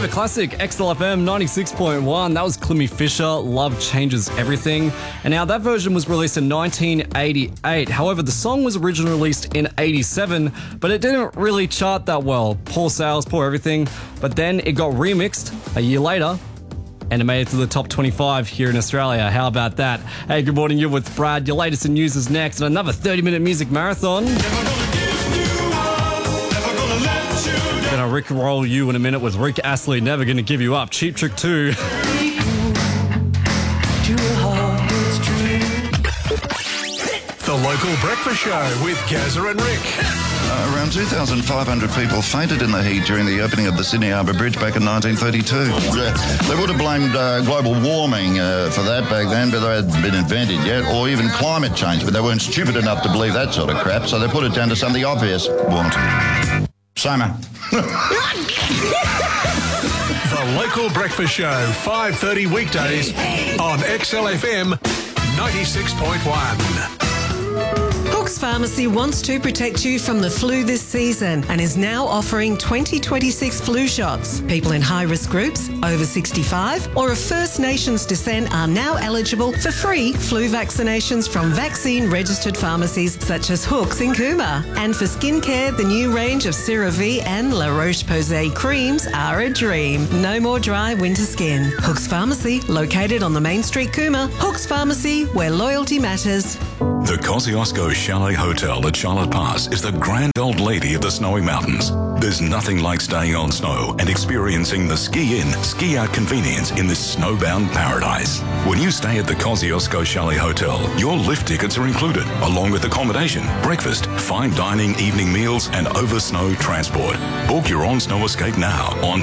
Forever Classic, XLFM 96.1. That was Clemmy Fisher, Love Changes Everything. And now that version was released in 1988. However, the song was originally released in 87, but it didn't really chart that well. Poor sales, poor everything. But then it got remixed a year later, and it made it to the top 25 here in Australia. How about that? Hey, good morning, you're with Brad. Your latest in news is next, and another 30-minute music marathon. Gonna rickroll you in a minute with Rick Astley, Never Gonna Give You Up. Cheap Trick 2. The local breakfast show with Gazza and Rick. Around 2,500 people fainted in the heat during the opening of the Sydney Harbour Bridge back in 1932. They would have blamed global warming for that back then, but they hadn't been invented yet, or even climate change, but they weren't stupid enough to believe that sort of crap, so they put it down to something obvious. Summer. The local breakfast show, 5:30 weekdays on XLFM 96.1. Hooks Pharmacy wants to protect you from the flu this season and is now offering 2026 flu shots. People in high-risk groups, over 65 or of First Nations descent are now eligible for free flu vaccinations from vaccine-registered pharmacies such as Hooks in Cooma. And for skincare, the new range of CeraVe and La Roche-Posay creams are a dream. No more dry winter skin. Hooks Pharmacy, located on the Main Street Cooma. Hooks Pharmacy, where loyalty matters. The Kosciuszko Chalet Hotel at Charlotte Pass is the grand old lady of the snowy mountains. There's nothing like staying on snow and experiencing the ski-in, ski-out convenience in this snowbound paradise. When you stay at the Kosciuszko Chalet Hotel, your lift tickets are included, along with accommodation, breakfast, fine dining, evening meals, and over-snow transport. Book your own snow escape now on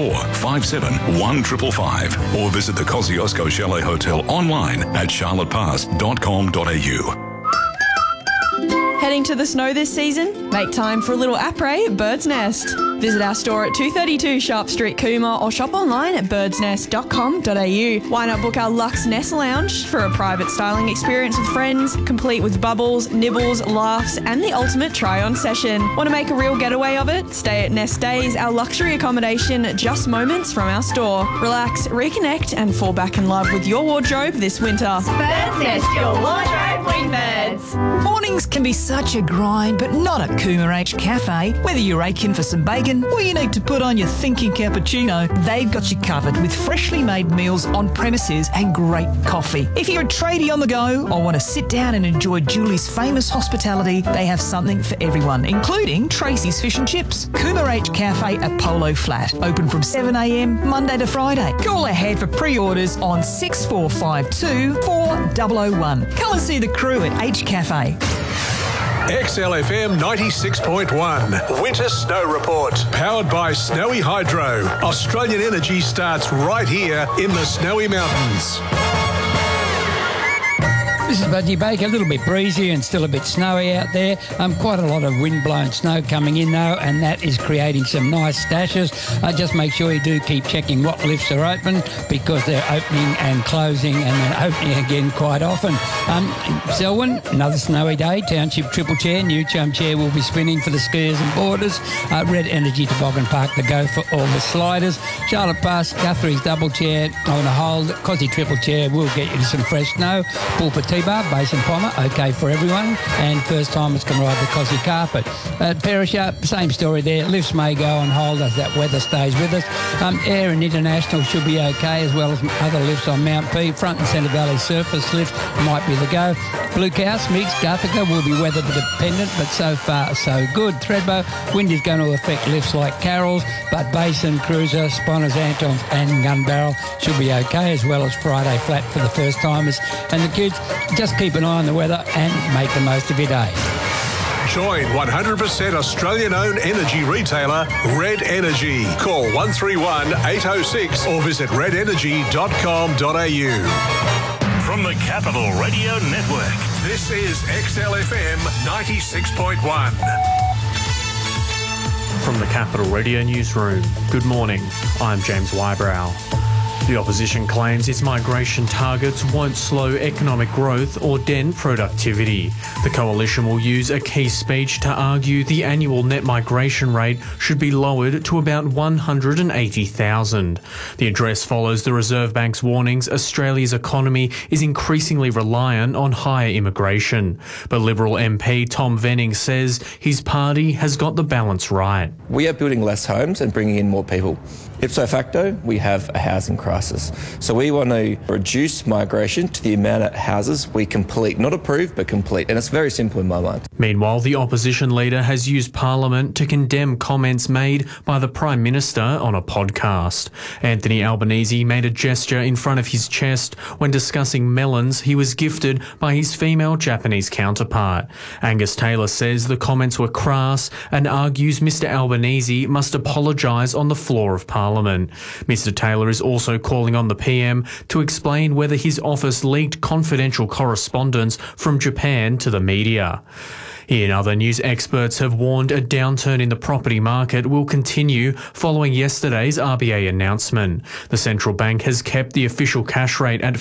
6457-1555 or visit the Kosciuszko Chalet Hotel online at charlottepass.com.au. Heading to the snow this season? Make time for a little après at Bird's Nest. Visit our store at 232 Sharp Street, Cooma, or shop online at birdsnest.com.au. Why not book our Luxe Nest Lounge for a private styling experience with friends, complete with bubbles, nibbles, laughs, and the ultimate try-on session. Want to make a real getaway of it? Stay at Nest Days, our luxury accommodation just moments from our store. Relax, reconnect, and fall back in love with your wardrobe this winter. Bird's Nest, your wardrobe wingbirds. Mornings can be such a grind, but not at Cooma H Cafe. Whether you're aching for some bacon or you need to put on your thinking cappuccino, they've got you covered with freshly made meals on premises and great coffee. If you're a tradie on the go or want to sit down and enjoy Julie's famous hospitality, they have something for everyone, including Tracy's Fish and Chips. Cooma H Cafe at Polo Flat, open from 7 a.m. Monday to Friday. Call ahead for pre-orders on 6452 4001. Come and see the crew at H Cafe. XLFM 96.1 Winter Snow Report. Powered by Snowy Hydro. Australian energy starts right here in the Snowy Mountains. This is Budgie Baker, a little bit breezy and still a bit snowy out there. Quite a lot of wind-blown snow coming in though, and that is creating some nice stashes. Just make sure you do keep checking what lifts are open, because they're opening and closing and then opening again quite often. Selwyn, another snowy day. Township Triple Chair, new chum chair will be spinning for the skiers and boarders. Red Energy Toboggan Park, the go for all the sliders. Charlotte Pass, Guthrie's double chair on a hold. Cosy Triple Chair will get you to some fresh snow. Pulpit T-Bar, Basin Pommer, okay for everyone. And first timers can ride the Cosy carpet. At Perisher, same story there. Lifts may go on hold as that weather stays with us. Air and International should be okay, as well as other lifts on Mount P. Front and Centre Valley surface lift might be the go. Blue Cows, Mix, Guthica will be weather dependent, but so far so good. Thredbo, wind is going to affect lifts like Carroll's, but Basin, Cruiser, Sponners, Antons and Gun Barrel should be okay, as well as Friday Flat for the first timers. And the kids, just keep an eye on the weather and make the most of your day. Join 100% Australian-owned energy retailer Red Energy. Call 131 806 or visit redenergy.com.au. From the Capital Radio Network, This is XLFM 96.1. From the Capital Radio Newsroom, good morning. I'm James Wybrow. The opposition claims its migration targets won't slow economic growth or dent productivity. The coalition will use a key speech to argue the annual net migration rate should be lowered to about 180,000. The address follows the Reserve Bank's warnings Australia's economy is increasingly reliant on higher immigration. But Liberal MP Tom Venning says his party has got the balance right. We are building less homes and bringing in more people. Ipso facto, we have a housing crisis. So we want to reduce migration to the amount of houses we complete, not approve, but complete. And it's very simple in my mind. Meanwhile, the opposition leader has used Parliament to condemn comments made by the Prime Minister on a podcast. Anthony Albanese made a gesture in front of his chest when discussing melons he was gifted by his female Japanese counterpart. Angus Taylor says the comments were crass and argues Mr Albanese must apologise on the floor of Parliament. Mr Taylor is also calling on the PM to explain whether his office leaked confidential correspondence from Japan to the media. In other news, experts have warned a downturn in the property market will continue following yesterday's RBA announcement. The central bank has kept the official cash rate at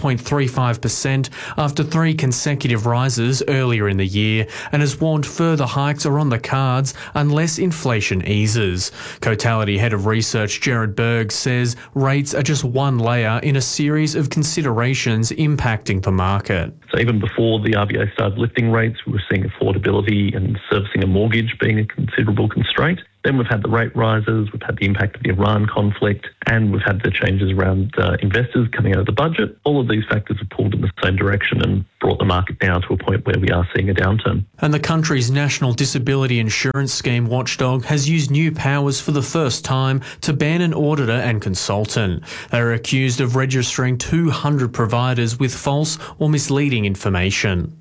4.35% after 3 consecutive rises earlier in the year and has warned further hikes are on the cards unless inflation eases. Cotality Head of Research Gerard Berg says rates are just one layer in a series of considerations impacting the market. So even before the RBA started lifting rates, we were seeing affordability and servicing a mortgage being a considerable constraint. Then we've had the rate rises, we've had the impact of the Iran conflict, and we've had the changes around investors coming out of the budget. All of these factors have pulled in the same direction and brought the market now to a point where we are seeing a downturn. And the country's National Disability Insurance Scheme watchdog has used new powers for the first time to ban an auditor and consultant. They are accused of registering 200 providers with false or misleading information.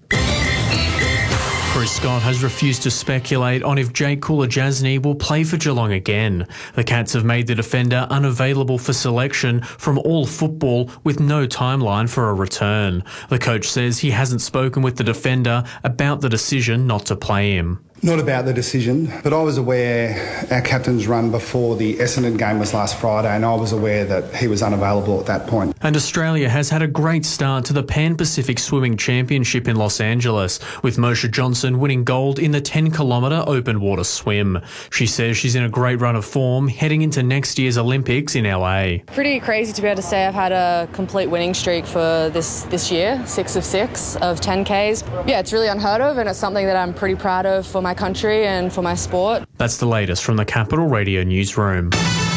Chris Scott has refused to speculate on if Jake Kulajasny will play for Geelong again. The Cats have made the defender unavailable for selection from all football with no timeline for a return. The coach says he hasn't spoken with the defender about the decision not to play him. Not about the decision, but I was aware our captain's run before the Essendon game was last Friday, and I was aware that he was unavailable at that point. And Australia has had a great start to the Pan-Pacific Swimming Championship in Los Angeles, with Moshe Johnson winning gold in the 10-kilometre open water swim. She says she's in a great run of form heading into next year's Olympics in LA. Pretty crazy to be able to say I've had a complete winning streak for this year, 6 of 6 of 10Ks. Yeah, it's really unheard of, and it's something that I'm pretty proud of for my country and for my sport. That's the latest from the Capital Radio newsroom.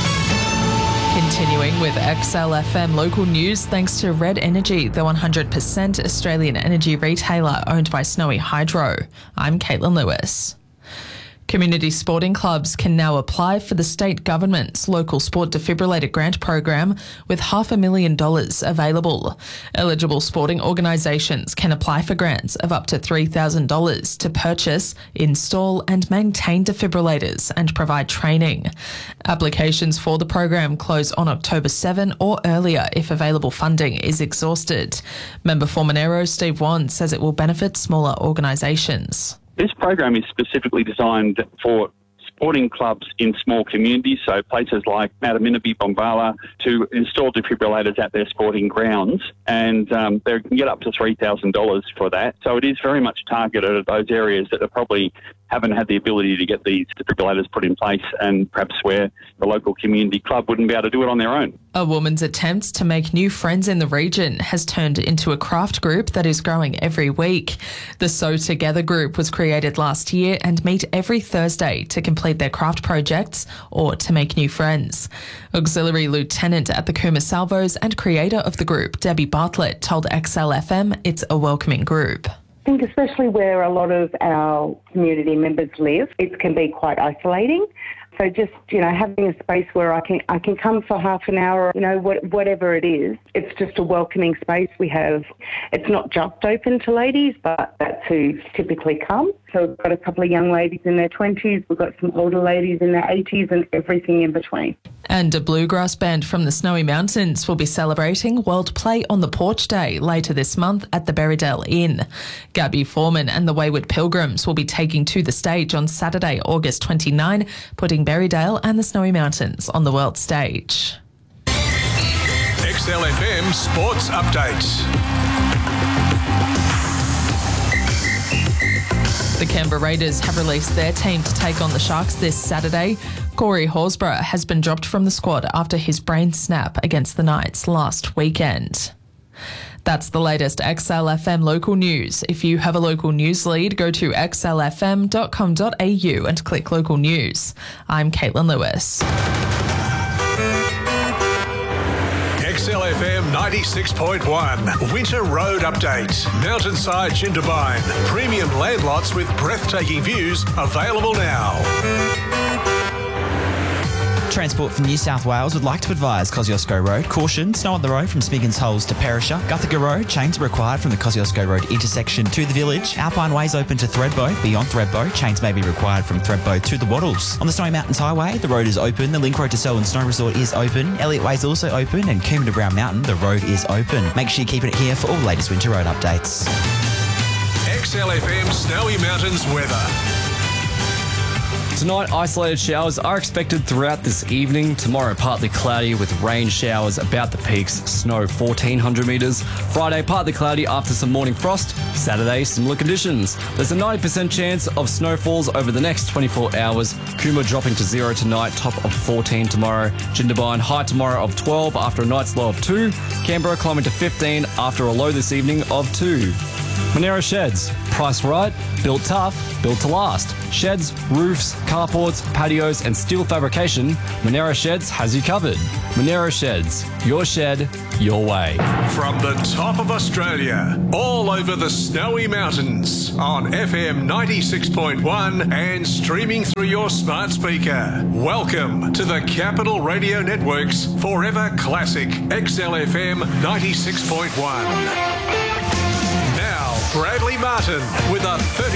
Continuing with XLFM local news, thanks to Red Energy, the 100% Australian energy retailer owned by Snowy Hydro. I'm Caitlin Lewis. Community sporting clubs can now apply for the state government's local sport defibrillator grant program with $500,000 available. Eligible sporting organisations can apply for grants of up to $3,000 to purchase, install and maintain defibrillators and provide training. Applications for the program close on October 7 or earlier if available funding is exhausted. Member for Monero, Steve Wan, says it will benefit smaller organisations. This program is specifically designed for sporting clubs in small communities, so places like Mataminaby, Bombala, to install defibrillators at their sporting grounds, and they can get up to $3,000 for that. So it is very much targeted at those areas that are probably haven't had the ability to get these defibrillators put in place, and perhaps where the local community club wouldn't be able to do it on their own. A woman's attempts to make new friends in the region has turned into a craft group that is growing every week. The Sew Together group was created last year and meet every Thursday to complete their craft projects or to make new friends. Auxiliary Lieutenant at the Cooma Salvos and creator of the group, Debbie Bartlett, told XLFM it's a welcoming group. I think especially where a lot of our community members live, it can be quite isolating. So just, having a space where I can come for half an hour, whatever it is, it's just a welcoming space we have. It's not just open to ladies, but that's who typically come. So we've got a couple of young ladies in their 20s, we've got some older ladies in their 80s and everything in between. And a bluegrass band from the Snowy Mountains will be celebrating World Play on the Porch Day later this month at the Berrydale Inn. Gabby Foreman and the Wayward Pilgrims will be taking to the stage on Saturday, August 29, putting Berrydale and the Snowy Mountains on the world stage. XLFM Sports Update. The Canberra Raiders have released their team to take on the Sharks this Saturday. Corey Horsburgh has been dropped from the squad after his brain snap against the Knights last weekend. That's the latest XLFM local news. If you have a local news lead, go to xlfm.com.au and click local news. I'm Caitlin Lewis. XLFM 96.1 Winter Road Update. Mountainside Jindabyne. Premium land lots with breathtaking views available now. Transport from New South Wales would like to advise Kosciuszko Road. Caution, snow on the road from Smiggins Holes to Perisher. Guthiga Road, chains are required from the Kosciuszko Road intersection to the village. Alpine Way's open to Thredbo. Beyond Thredbo, chains may be required from Thredbo to the Wattles. On the Snowy Mountains Highway, the road is open. The link road to Selwyn Snow Resort is open. Elliott Way's also open, and Coombe to Brown Mountain, the road is open. Make sure you keep it here for all the latest winter road updates. XLFM Snowy Mountains weather. Tonight, isolated showers are expected throughout this evening. Tomorrow, partly cloudy with rain showers about the peaks. Snow 1,400 metres. Friday, partly cloudy after some morning frost. Saturday, similar conditions. There's a 90% chance of snowfalls over the next 24 hours. Coombe dropping to 0 tonight, top of 14 tomorrow. Jindabyne, high tomorrow of 12 after a night's low of 2. Canberra climbing to 15 after a low this evening of 2. Monero Sheds. Priced right, built tough, built to last. Sheds, roofs, carports, patios and steel fabrication, Monero Sheds has you covered. Monero Sheds, your shed, your way. From the top of Australia, all over the Snowy Mountains, on FM 96.1 and streaming through your smart speaker. Welcome to the Capital Radio Network's Forever Classic XLFM 96.1. Bradley Martin with a 30